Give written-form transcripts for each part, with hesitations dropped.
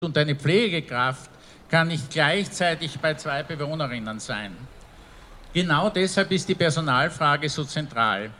Und eine Pflegekraft kann nicht gleichzeitig bei 2 Bewohnerinnen sein. Genau deshalb ist die Personalfrage so zentral.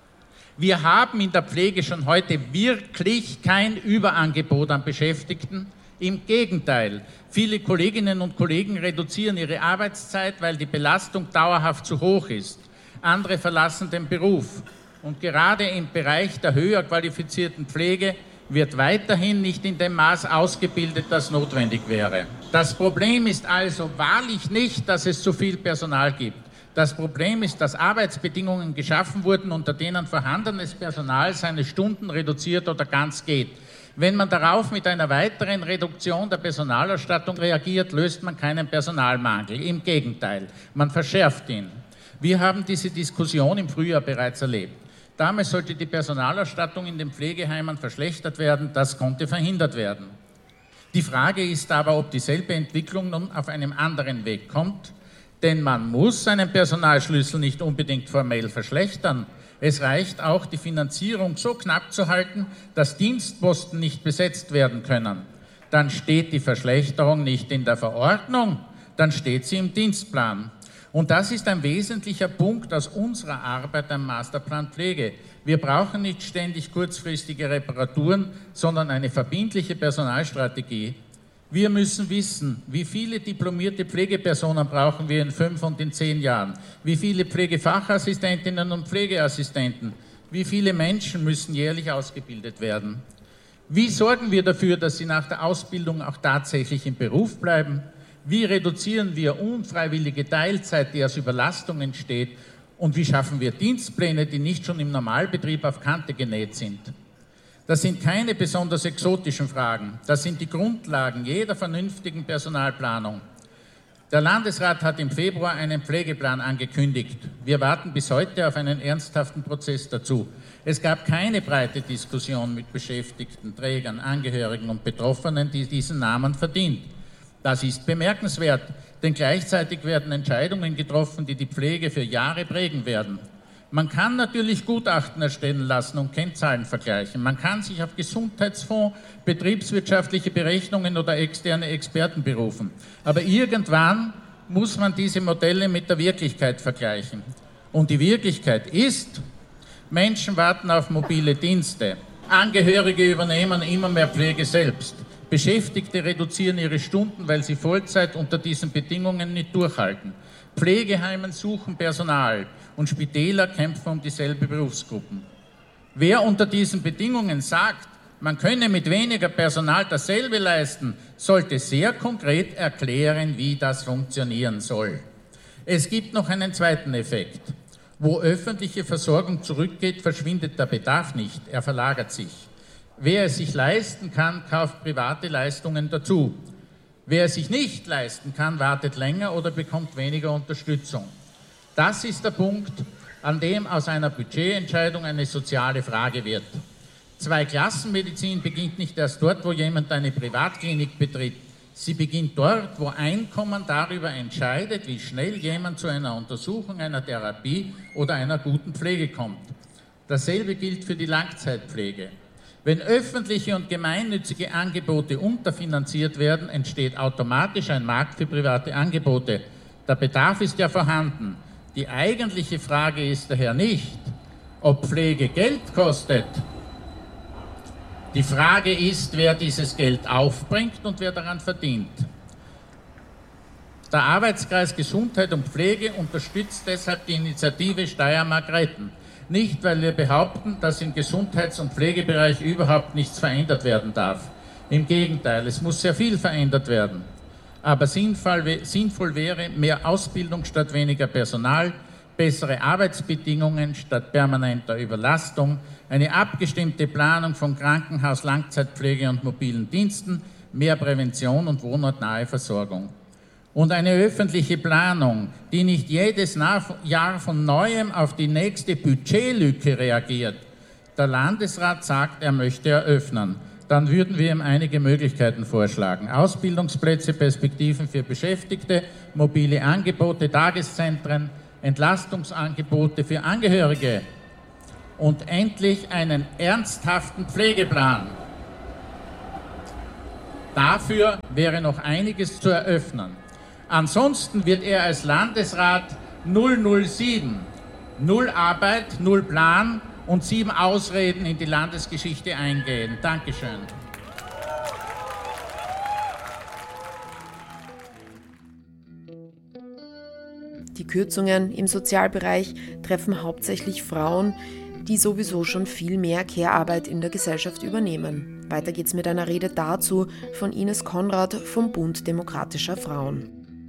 Wir haben in der Pflege schon heute wirklich kein Überangebot an Beschäftigten. Im Gegenteil, viele Kolleginnen und Kollegen reduzieren ihre Arbeitszeit, weil die Belastung dauerhaft zu hoch ist. Andere verlassen den Beruf. Und gerade im Bereich der höher qualifizierten Pflege wird weiterhin nicht in dem Maß ausgebildet, das notwendig wäre. Das Problem ist also wahrlich nicht, dass es zu viel Personal gibt. Das Problem ist, dass Arbeitsbedingungen geschaffen wurden, unter denen vorhandenes Personal seine Stunden reduziert oder ganz geht. Wenn man darauf mit einer weiteren Reduktion der Personalausstattung reagiert, löst man keinen Personalmangel. Im Gegenteil, man verschärft ihn. Wir haben diese Diskussion im Frühjahr bereits erlebt. Damals sollte die Personalausstattung in den Pflegeheimen verschlechtert werden. Das konnte verhindert werden. Die Frage ist aber, ob dieselbe Entwicklung nun auf einem anderen Weg kommt. Denn man muss einen Personalschlüssel nicht unbedingt formell verschlechtern. Es reicht auch, die Finanzierung so knapp zu halten, dass Dienstposten nicht besetzt werden können. Dann steht die Verschlechterung nicht in der Verordnung, dann steht sie im Dienstplan. Und das ist ein wesentlicher Punkt aus unserer Arbeit am Masterplan Pflege. Wir brauchen nicht ständig kurzfristige Reparaturen, sondern eine verbindliche Personalstrategie. Wir müssen wissen, wie viele diplomierte Pflegepersonen brauchen wir in 5 und in 10 Jahren, wie viele Pflegefachassistentinnen und Pflegeassistenten, wie viele Menschen müssen jährlich ausgebildet werden. Wie sorgen wir dafür, dass sie nach der Ausbildung auch tatsächlich im Beruf bleiben? Wie reduzieren wir unfreiwillige Teilzeit, die aus Überlastung entsteht? Und wie schaffen wir Dienstpläne, die nicht schon im Normalbetrieb auf Kante genäht sind? Das sind keine besonders exotischen Fragen. Das sind die Grundlagen jeder vernünftigen Personalplanung. Der Landesrat hat im Februar einen Pflegeplan angekündigt. Wir warten bis heute auf einen ernsthaften Prozess dazu. Es gab keine breite Diskussion mit Beschäftigten, Trägern, Angehörigen und Betroffenen, die diesen Namen verdient. Das ist bemerkenswert, denn gleichzeitig werden Entscheidungen getroffen, die die Pflege für Jahre prägen werden. Man kann natürlich Gutachten erstellen lassen und Kennzahlen vergleichen. Man kann sich auf Gesundheitsfonds, betriebswirtschaftliche Berechnungen oder externe Experten berufen. Aber irgendwann muss man diese Modelle mit der Wirklichkeit vergleichen. Und die Wirklichkeit ist, Menschen warten auf mobile Dienste. Angehörige übernehmen immer mehr Pflege selbst. Beschäftigte reduzieren ihre Stunden, weil sie Vollzeit unter diesen Bedingungen nicht durchhalten. Pflegeheimen suchen Personal und Spitäler kämpfen um dieselbe Berufsgruppen. Wer unter diesen Bedingungen sagt, man könne mit weniger Personal dasselbe leisten, sollte sehr konkret erklären, wie das funktionieren soll. Es gibt noch einen zweiten Effekt. Wo öffentliche Versorgung zurückgeht, verschwindet der Bedarf nicht, er verlagert sich. Wer es sich leisten kann, kauft private Leistungen dazu. Wer es sich nicht leisten kann, wartet länger oder bekommt weniger Unterstützung. Das ist der Punkt, an dem aus einer Budgetentscheidung eine soziale Frage wird. Zweiklassenmedizin beginnt nicht erst dort, wo jemand eine Privatklinik betritt. Sie beginnt dort, wo Einkommen darüber entscheidet, wie schnell jemand zu einer Untersuchung, einer Therapie oder einer guten Pflege kommt. Dasselbe gilt für die Langzeitpflege. Wenn öffentliche und gemeinnützige Angebote unterfinanziert werden, entsteht automatisch ein Markt für private Angebote. Der Bedarf ist ja vorhanden. Die eigentliche Frage ist daher nicht, ob Pflege Geld kostet. Die Frage ist, wer dieses Geld aufbringt und wer daran verdient. Der Arbeitskreis Gesundheit und Pflege unterstützt deshalb die Initiative Steiermark retten. Nicht, weil wir behaupten, dass im Gesundheits- und Pflegebereich überhaupt nichts verändert werden darf. Im Gegenteil, es muss sehr viel verändert werden. Aber sinnvoll wäre mehr Ausbildung statt weniger Personal, bessere Arbeitsbedingungen statt permanenter Überlastung, eine abgestimmte Planung von Krankenhaus, Langzeitpflege und mobilen Diensten, mehr Prävention und wohnortnahe Versorgung. Und eine öffentliche Planung, die nicht jedes Jahr von Neuem auf die nächste Budgetlücke reagiert. Der Landesrat sagt, er möchte eröffnen. Dann würden wir ihm einige Möglichkeiten vorschlagen. Ausbildungsplätze, Perspektiven für Beschäftigte, mobile Angebote, Tageszentren, Entlastungsangebote für Angehörige und endlich einen ernsthaften Pflegeplan. Dafür wäre noch einiges zu eröffnen. Ansonsten wird er als Landesrat 007, null Arbeit, null Plan und 7 Ausreden in die Landesgeschichte eingehen. Dankeschön. Die Kürzungen im Sozialbereich treffen hauptsächlich Frauen, die sowieso schon viel mehr Care-Arbeit in der Gesellschaft übernehmen. Weiter geht's mit einer Rede dazu von Ines Konrad vom Bund Demokratischer Frauen.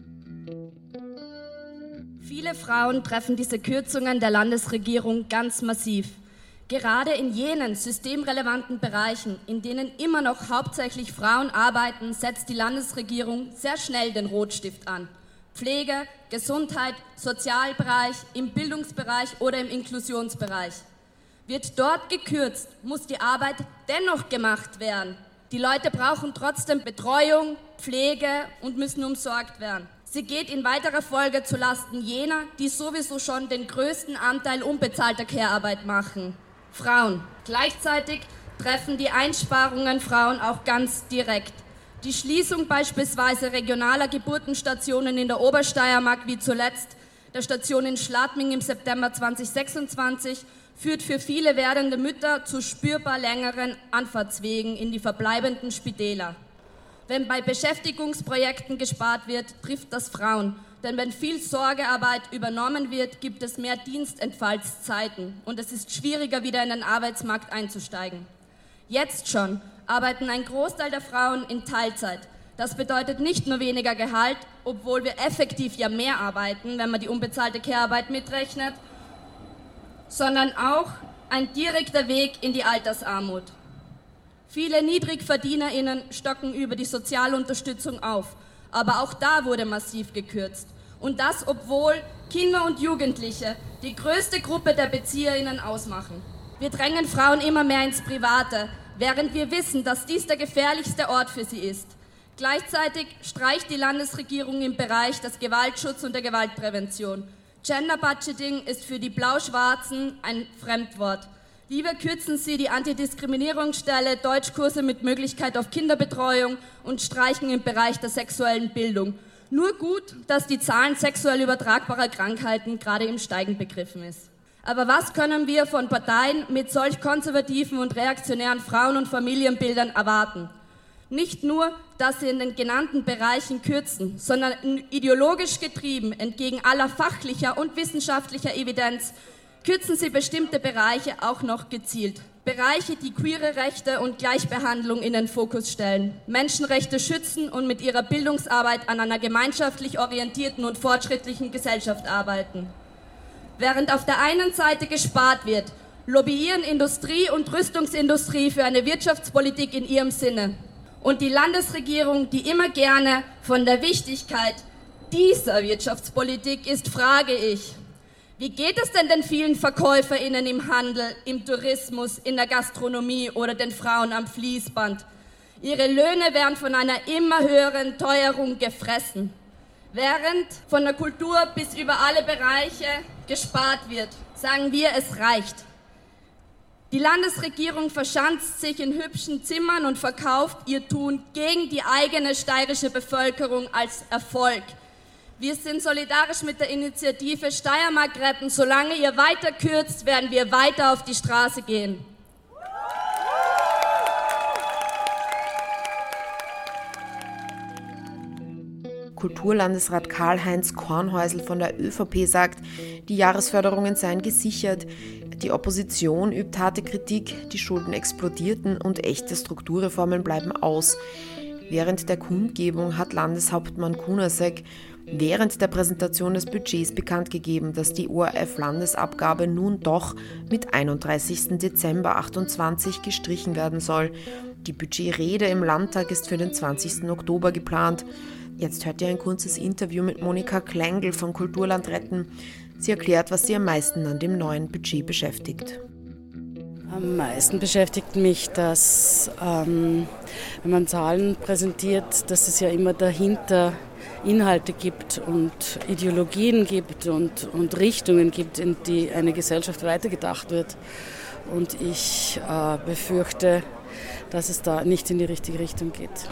Viele Frauen treffen diese Kürzungen der Landesregierung ganz massiv. Gerade in jenen systemrelevanten Bereichen, in denen immer noch hauptsächlich Frauen arbeiten, setzt die Landesregierung sehr schnell den Rotstift an. Pflege, Gesundheit, Sozialbereich, im Bildungsbereich oder im Inklusionsbereich. Wird dort gekürzt, muss die Arbeit dennoch gemacht werden. Die Leute brauchen trotzdem Betreuung, Pflege und müssen umsorgt werden. Sie geht in weiterer Folge zulasten jener, die sowieso schon den größten Anteil unbezahlter Care-Arbeit machen: Frauen. Gleichzeitig treffen die Einsparungen Frauen auch ganz direkt. Die Schließung beispielsweise regionaler Geburtenstationen in der Obersteiermark, wie zuletzt der Station in Schladming im September 2026, führt für viele werdende Mütter zu spürbar längeren Anfahrtswegen in die verbleibenden Spitäler. Wenn bei Beschäftigungsprojekten gespart wird, trifft das Frauen. Denn wenn viel Sorgearbeit übernommen wird, gibt es mehr Dienstentfallszeiten und es ist schwieriger, wieder in den Arbeitsmarkt einzusteigen. Jetzt schon arbeiten ein Großteil der Frauen in Teilzeit. Das bedeutet nicht nur weniger Gehalt, obwohl wir effektiv ja mehr arbeiten, wenn man die unbezahlte Care-Arbeit mitrechnet, sondern auch ein direkter Weg in die Altersarmut. Viele NiedrigverdienerInnen stocken über die Sozialunterstützung auf, aber auch da wurde massiv gekürzt. Und das, obwohl Kinder und Jugendliche die größte Gruppe der BezieherInnen ausmachen. Wir drängen Frauen immer mehr ins Private, während wir wissen, dass dies der gefährlichste Ort für sie ist. Gleichzeitig streicht die Landesregierung im Bereich des Gewaltschutzes und der Gewaltprävention. Gender Budgeting ist für die Blau-Schwarzen ein Fremdwort. Lieber kürzen Sie die Antidiskriminierungsstelle, Deutschkurse mit Möglichkeit auf Kinderbetreuung und streichen im Bereich der sexuellen Bildung. Nur gut, dass die Zahlen sexuell übertragbarer Krankheiten gerade im Steigen begriffen ist. Aber was können wir von Parteien mit solch konservativen und reaktionären Frauen- und Familienbildern erwarten? Nicht nur, dass sie in den genannten Bereichen kürzen, sondern ideologisch getrieben, entgegen aller fachlicher und wissenschaftlicher Evidenz, kürzen sie bestimmte Bereiche auch noch gezielt. Bereiche, die queere Rechte und Gleichbehandlung in den Fokus stellen, Menschenrechte schützen und mit ihrer Bildungsarbeit an einer gemeinschaftlich orientierten und fortschrittlichen Gesellschaft arbeiten. Während auf der einen Seite gespart wird, lobbyieren Industrie und Rüstungsindustrie für eine Wirtschaftspolitik in ihrem Sinne. Und die Landesregierung, die immer gerne von der Wichtigkeit dieser Wirtschaftspolitik ist, frage ich: Wie geht es denn den vielen VerkäuferInnen im Handel, im Tourismus, in der Gastronomie oder den Frauen am Fließband? Ihre Löhne werden von einer immer höheren Teuerung gefressen, während von der Kultur bis über alle Bereiche gespart wird. Sagen wir, es reicht. Die Landesregierung verschanzt sich in hübschen Zimmern und verkauft ihr Tun gegen die eigene steirische Bevölkerung als Erfolg. Wir sind solidarisch mit der Initiative Steiermark retten. Solange ihr weiter kürzt, werden wir weiter auf die Straße gehen. Kulturlandesrat Karl-Heinz Kornhäusl von der ÖVP sagt, die Jahresförderungen seien gesichert. Die Opposition übt harte Kritik, die Schulden explodierten und echte Strukturreformen bleiben aus. Während der Kundgebung hat Landeshauptmann Kunasek während der Präsentation des Budgets bekannt gegeben, dass die ORF-Landesabgabe nun doch mit 31. Dezember 28 gestrichen werden soll. Die Budgetrede im Landtag ist für den 20. Oktober geplant. Jetzt hört ihr ein kurzes Interview mit Monika Klengel von Kulturland retten. Sie erklärt, was sie am meisten an dem neuen Budget beschäftigt. Am meisten beschäftigt mich, dass, wenn man Zahlen präsentiert, dass es ja immer dahinter Inhalte gibt und Ideologien gibt und Richtungen gibt, in die eine Gesellschaft weitergedacht wird. Und ich befürchte, dass es da nicht in die richtige Richtung geht.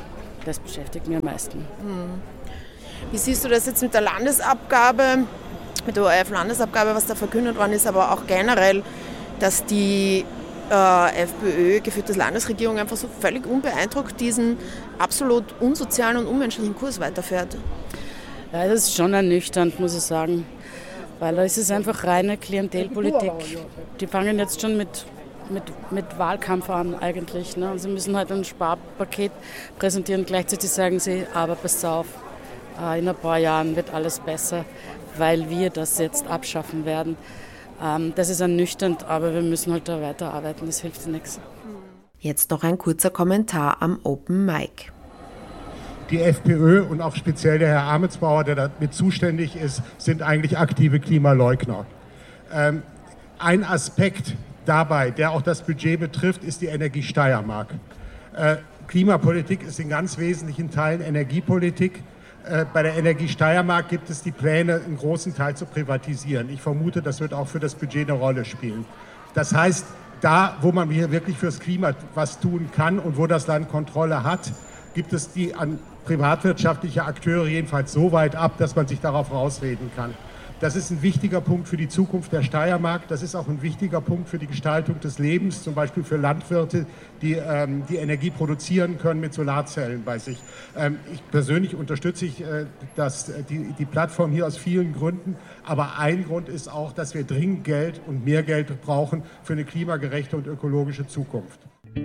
Das beschäftigt mich am meisten. Wie siehst du das jetzt mit der Landesabgabe, mit der ORF-Landesabgabe, was da verkündet worden ist, aber auch generell, dass die FPÖ-geführte Landesregierung einfach so völlig unbeeindruckt diesen absolut unsozialen und unmenschlichen Kurs weiterfährt? Ja, das ist schon ernüchternd, muss ich sagen, weil da ist es einfach reine Klientelpolitik. Die fangen jetzt schon mit Wahlkampf an eigentlich. Ne? Sie müssen halt ein Sparpaket präsentieren, gleichzeitig sagen sie, aber pass auf, in ein paar Jahren wird alles besser, weil wir das jetzt abschaffen werden. Das ist ernüchternd, aber wir müssen halt da weiterarbeiten, das hilft nichts. Jetzt noch ein kurzer Kommentar am Open Mic. Die FPÖ und auch speziell der Herr Ametsbauer, der damit zuständig ist, sind eigentlich aktive Klimaleugner. Ein Aspekt dabei, der auch das Budget betrifft, ist die Energiesteiermark. Klimapolitik ist in ganz wesentlichen Teilen Energiepolitik. Bei der Energiesteiermark gibt es die Pläne, einen großen Teil zu privatisieren. Ich vermute, das wird auch für das Budget eine Rolle spielen. Das heißt, da, wo man hier wirklich fürs Klima was tun kann und wo das Land Kontrolle hat, gibt es die an privatwirtschaftliche Akteure jedenfalls so weit ab, dass man sich darauf rausreden kann. Das ist ein wichtiger Punkt für die Zukunft der Steiermark. Das ist auch ein wichtiger Punkt für die Gestaltung des Lebens, zum Beispiel für Landwirte, die Energie produzieren können mit Solarzellen bei sich. Ich persönlich unterstütze die Plattform hier aus vielen Gründen. Aber ein Grund ist auch, dass wir dringend Geld und mehr Geld brauchen für eine klimagerechte und ökologische Zukunft.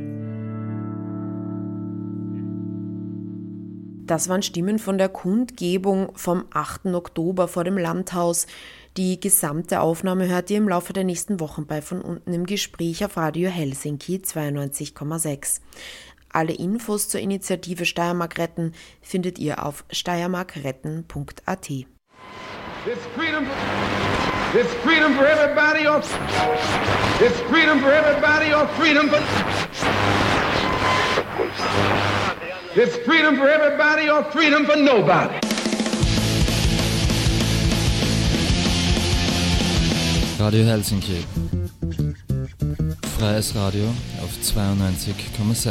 Das waren Stimmen von der Kundgebung vom 8. Oktober vor dem Landhaus. Die gesamte Aufnahme hört ihr im Laufe der nächsten Wochen bei Von unten im Gespräch auf Radio Helsinki 92,6. Alle Infos zur Initiative Steiermark retten findet ihr auf steiermarkretten.at. This freedom for everybody or freedom for... It's freedom for everybody or freedom for nobody. Radio Helsinki. Freies Radio auf 92,6.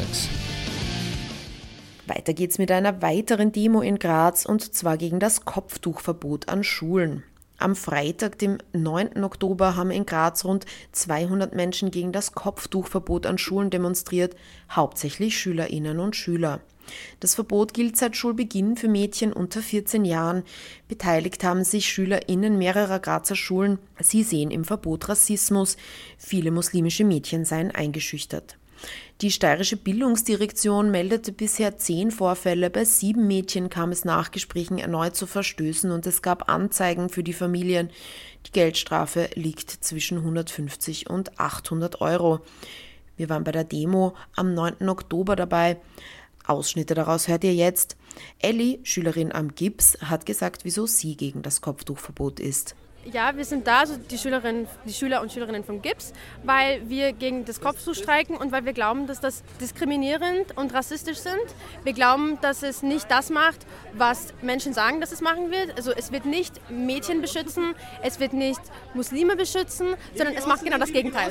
Weiter geht's mit einer weiteren Demo in Graz, und zwar gegen das Kopftuchverbot an Schulen. Am Freitag, dem 9. Oktober, haben in Graz rund 200 Menschen gegen das Kopftuchverbot an Schulen demonstriert, hauptsächlich Schülerinnen und Schüler. Das Verbot gilt seit Schulbeginn für Mädchen unter 14 Jahren. Beteiligt haben sich SchülerInnen mehrerer Grazer Schulen. Sie sehen im Verbot Rassismus. Viele muslimische Mädchen seien eingeschüchtert. Die steirische Bildungsdirektion meldete bisher 10 Vorfälle. Bei 7 Mädchen kam es nach Gesprächen erneut zu Verstößen und es gab Anzeigen für die Familien. Die Geldstrafe liegt zwischen 150 und 800 Euro. Wir waren bei der Demo am 9. Oktober dabei. Ausschnitte daraus hört ihr jetzt. Elli, Schülerin am GIBS, hat gesagt, wieso sie gegen das Kopftuchverbot ist. Ja, wir sind da, also die Schüler und Schülerinnen vom GIBS, weil wir gegen das Kopftuch streiken und weil wir glauben, dass das diskriminierend und rassistisch sind. Wir glauben, dass es nicht das macht, was Menschen sagen, dass es machen wird. Also es wird nicht Mädchen beschützen, es wird nicht Muslime beschützen, sondern es macht genau das Gegenteil.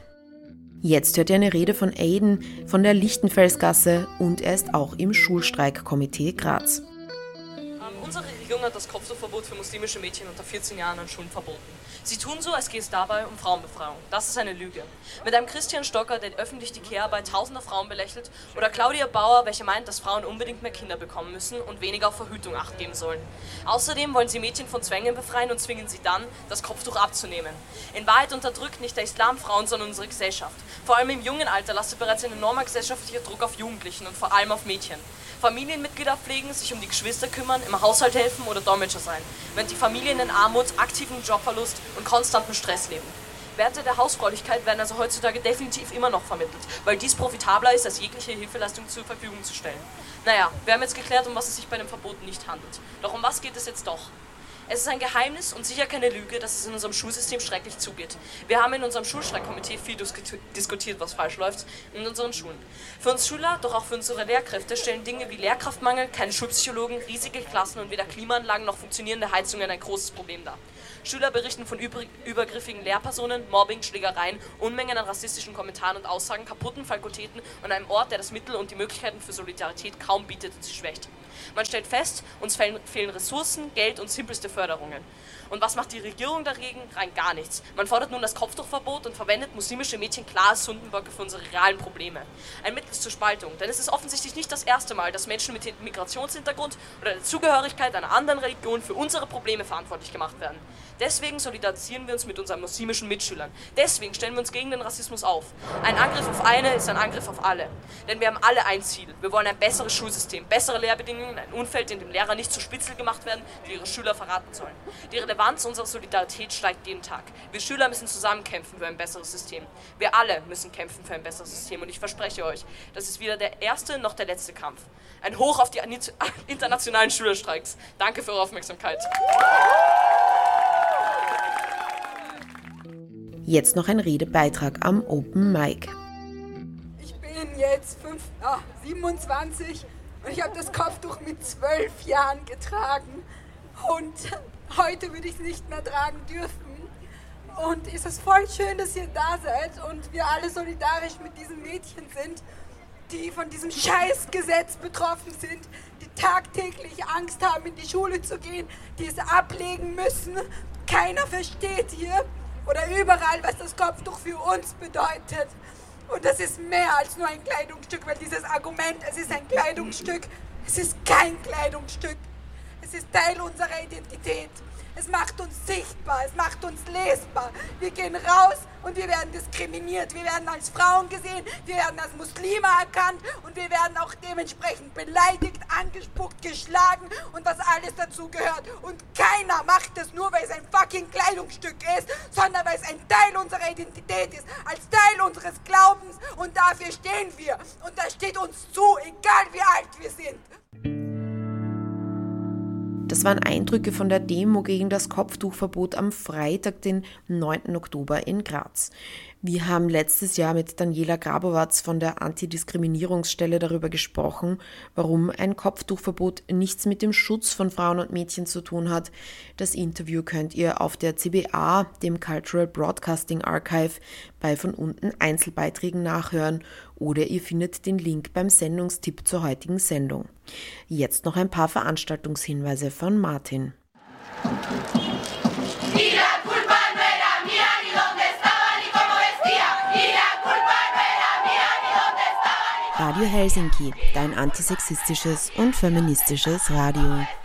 Jetzt hört ihr eine Rede von Aiden von der Lichtenfelsgasse, und er ist auch im Schulstreikkomitee Graz. Unsere Regierung hat das Kopftuchverbot für muslimische Mädchen unter 14 Jahren an Schulen verboten. Sie tun so, als gehe es dabei um Frauenbefreiung. Das ist eine Lüge. Mit einem Christian Stocker, der öffentlich die Care-Arbeit tausender Frauen belächelt, oder Claudia Bauer, welche meint, dass Frauen unbedingt mehr Kinder bekommen müssen und weniger auf Verhütung Acht geben sollen. Außerdem wollen sie Mädchen von Zwängen befreien und zwingen sie dann, das Kopftuch abzunehmen. In Wahrheit unterdrückt nicht der Islam Frauen, sondern unsere Gesellschaft. Vor allem im jungen Alter lastet bereits ein enormer gesellschaftlicher Druck auf Jugendlichen und vor allem auf Mädchen. Familienmitglieder pflegen, sich um die Geschwister kümmern, im Haushalt helfen oder Dolmetscher sein, während die Familien in Armut, aktiven Jobverlust und konstantem Stress leben. Werte der Hausfräulichkeit werden also heutzutage definitiv immer noch vermittelt, weil dies profitabler ist, als jegliche Hilfeleistung zur Verfügung zu stellen. Naja, wir haben jetzt geklärt, um was es sich bei dem Verbot nicht handelt. Doch um was geht es jetzt doch? Es ist ein Geheimnis und sicher keine Lüge, dass es in unserem Schulsystem schrecklich zugeht. Wir haben in unserem Schulstreikkomitee viel diskutiert, was falsch läuft in unseren Schulen. Für uns Schüler, doch auch für unsere Lehrkräfte, stellen Dinge wie Lehrkraftmangel, keine Schulpsychologen, riesige Klassen und weder Klimaanlagen noch funktionierende Heizungen ein großes Problem dar. Schüler berichten von übergriffigen Lehrpersonen, Mobbing, Schlägereien, Unmengen an rassistischen Kommentaren und Aussagen, kaputten Fakultäten und einem Ort, der das Mittel und die Möglichkeiten für Solidarität kaum bietet und sie schwächt. Man stellt fest, uns fehlen Ressourcen, Geld und simpelste Förderungen. Und was macht die Regierung dagegen? Rein gar nichts. Man fordert nun das Kopftuchverbot und verwendet muslimische Mädchen klar als Sündenböcke für unsere realen Probleme. Ein Mittel zur Spaltung, denn es ist offensichtlich nicht das erste Mal, dass Menschen mit Migrationshintergrund oder der Zugehörigkeit einer anderen Religion für unsere Probleme verantwortlich gemacht werden. Deswegen solidarisieren wir uns mit unseren muslimischen Mitschülern. Deswegen stellen wir uns gegen den Rassismus auf. Ein Angriff auf eine ist ein Angriff auf alle. Denn wir haben alle ein Ziel. Wir wollen ein besseres Schulsystem, bessere Lehrbedingungen, ein Umfeld, in dem Lehrer nicht zu Spitzel gemacht werden, die ihre Schüler verraten sollen. Die Relevanz unserer Solidarität steigt jeden Tag. Wir Schüler müssen zusammen kämpfen für ein besseres System. Wir alle müssen kämpfen für ein besseres System. Und ich verspreche euch, das ist weder der erste noch der letzte Kampf. Ein Hoch auf die internationalen Schülerstreiks. Danke für eure Aufmerksamkeit. Jetzt noch ein Redebeitrag am Open Mic. Ich bin jetzt 27 und ich habe das Kopftuch mit 12 Jahren getragen und heute würde ich es nicht mehr tragen dürfen. Und es ist voll schön, dass ihr da seid und wir alle solidarisch mit diesen Mädchen sind, die von diesem Scheißgesetz betroffen sind, die tagtäglich Angst haben, in die Schule zu gehen, die es ablegen müssen. Keiner versteht hier oder überall, was das Kopftuch für uns bedeutet. Und das ist mehr als nur ein Kleidungsstück, weil dieses Argument, es ist ein Kleidungsstück, es ist kein Kleidungsstück. Es ist Teil unserer Identität. Es macht uns sichtbar, es macht uns lesbar. Wir gehen raus und wir werden diskriminiert. Wir werden als Frauen gesehen, wir werden als Muslime erkannt und wir werden auch dementsprechend beleidigt, angespuckt, geschlagen und was alles dazu gehört. Und keiner macht es nur, weil es ein fucking Kleidungsstück ist, sondern weil es ein Teil unserer Identität ist, als Teil unseres Glaubens und dafür stehen wir. Und das steht uns zu, egal wie alt wir sind. Das waren Eindrücke von der Demo gegen das Kopftuchverbot am Freitag, den 9. Oktober in Graz. Wir haben letztes Jahr mit Daniela Grabowatz von der Antidiskriminierungsstelle darüber gesprochen, warum ein Kopftuchverbot nichts mit dem Schutz von Frauen und Mädchen zu tun hat. Das Interview könnt ihr auf der CBA, dem Cultural Broadcasting Archive, bei von unten Einzelbeiträgen nachhören oder ihr findet den Link beim Sendungstipp zur heutigen Sendung. Jetzt noch ein paar Veranstaltungshinweise von Martin. Radio Helsinki, dein antisexistisches und feministisches Radio.